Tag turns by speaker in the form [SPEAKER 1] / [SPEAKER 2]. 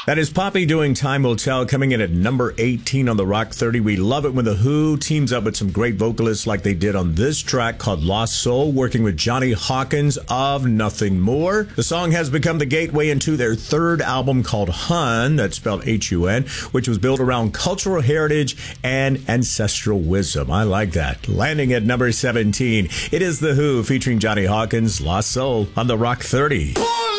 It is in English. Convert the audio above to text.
[SPEAKER 1] That is Poppy doing Time Will Tell, coming in at number 18 on the Rock 30. We love it when The Who teams up with some great vocalists like they did on this track called Lost Soul, working with Johnny Hawkins of Nothing More. The song has become the gateway into their third album called Hun, that's spelled H-U-N, which was built around cultural heritage and ancestral wisdom. I like that. Landing at number 17, it is The Who featuring Johnny Hawkins, Lost Soul on the Rock 30.